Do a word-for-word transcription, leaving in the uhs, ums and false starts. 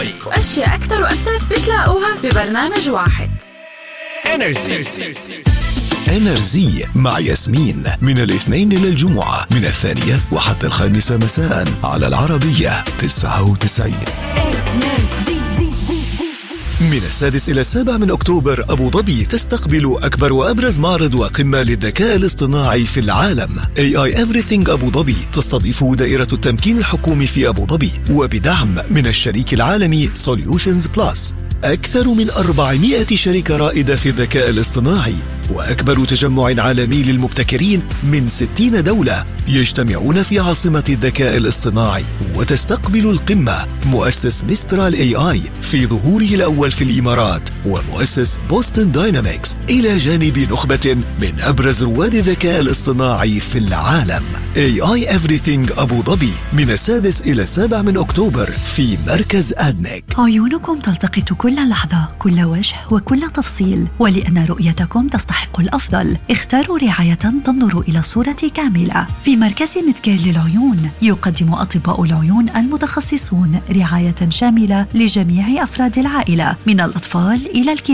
اي. وأشياء أكتر وأكتر بتلاقوها ببرنامج واحد. انرجي انرزي مع ياسمين من الاثنين إلى الجمعة من الثانية وحتى الخامسة مساء على العربية تسعة وتسعين. من السادس إلى السابع من أكتوبر أبو ظبي تستقبل أكبر وأبرز معرض وقمة للذكاء الاصطناعي في العالم. إيه آي Everything أبو ظبي تستضيف دائرة التمكين الحكومي في أبو ظبي وبدعم من الشريك العالمي Solutions Plus. أكثر من أربعمائة شركة رائدة في الذكاء الاصطناعي وأكبر تجمع عالمي للمبتكرين من ستين دولة يجتمعون في عاصمة الذكاء الاصطناعي. وتستقبل القمة مؤسس ميسترال إيه آي في ظهوره الأول في الإمارات ومؤسس بوستن داينامكس إلى جانب نخبة من أبرز رواد الذكاء الاصطناعي في العالم. إيه آي Everything أبو ظبي من السادس إلى السابع من أكتوبر في مركز أدنك. عيونكم تلتقط كل لحظة، كل وجه وكل تفصيل، ولأن رؤيتكم تستحق الأفضل اختاروا رعاية تنظر إلى الصورة كاملة. في مركز ميدكير للعيون يقدم أطباء العيون المتخصصون رعاية شاملة لجميع أفراد العائلة من الأطفال إلى الكبار.